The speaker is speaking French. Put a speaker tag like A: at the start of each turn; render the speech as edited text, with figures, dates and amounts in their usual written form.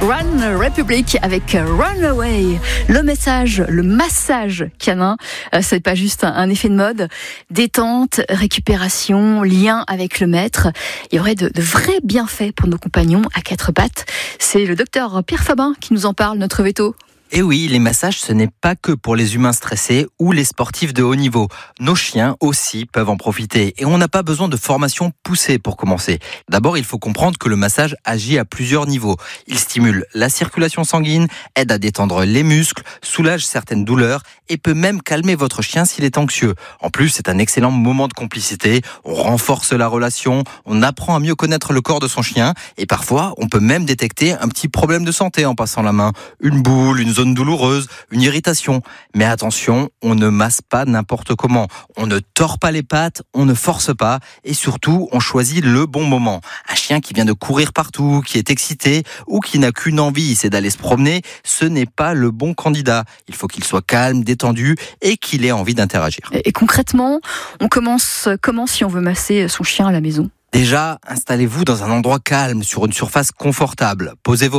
A: Run Republic avec Runaway. Le massage canin, c'est pas juste un effet de mode. Détente, récupération, lien avec le maître. Il y aurait de vrais bienfaits pour nos compagnons à quatre pattes. C'est le docteur Pierre Fabin qui nous en parle, notre véto.
B: Et oui, les massages, ce n'est pas que pour les humains stressés ou les sportifs de haut niveau. Nos chiens aussi peuvent en profiter. Et on n'a pas besoin de formation poussée pour commencer. D'abord, il faut comprendre que le massage agit à plusieurs niveaux. Il stimule la circulation sanguine, aide à détendre les muscles, soulage certaines douleurs et peut même calmer votre chien s'il est anxieux. En plus, c'est un excellent moment de complicité. On renforce la relation, on apprend à mieux connaître le corps de son chien et parfois, on peut même détecter un petit problème de santé en passant la main. Une boule, une zone douloureuse, une irritation. Mais attention, on ne masse pas n'importe comment. On ne tord pas les pattes, on ne force pas et surtout, on choisit le bon moment. Un chien qui vient de courir partout, qui est excité ou qui n'a qu'une envie, c'est d'aller se promener, ce n'est pas le bon candidat. Il faut qu'il soit calme, détendu et qu'il ait envie d'interagir.
A: Et concrètement, on commence comment si on veut masser son chien à la maison ?
B: Déjà, installez-vous dans un endroit calme, sur une surface confortable. Posez vos